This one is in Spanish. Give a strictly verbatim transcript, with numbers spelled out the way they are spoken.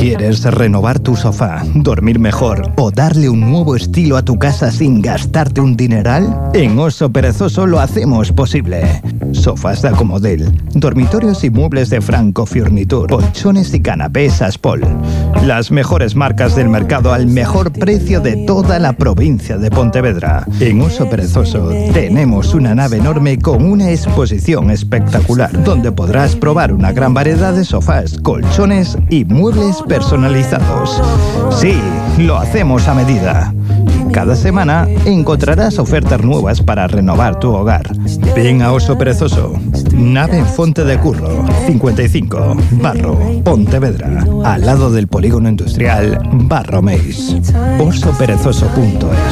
¿Quieres renovar tu sofá, dormir mejor o darle un nuevo estilo a tu casa sin gastarte un dineral? En Oso Perezoso lo hacemos posible. Sofás de Acomodel, dormitorios y muebles de Franco Furniture, colchones y canapés Aspol. Las mejores marcas del mercado al mejor precio de toda la provincia de Pontevedra. En Oso Perezoso tenemos una nave enorme con una exposición espectacular, donde podrás probar una gran variedad de sofás, colchones y muebles personalizados. Sí, lo hacemos a medida. Cada semana encontrarás ofertas nuevas para renovar tu hogar. Ven a Oso Perezoso, nave en Fonte de Curro, cincuenta y cinco, Barro, Pontevedra, al lado del polígono industrial Barro Meis. oso perezoso punto es.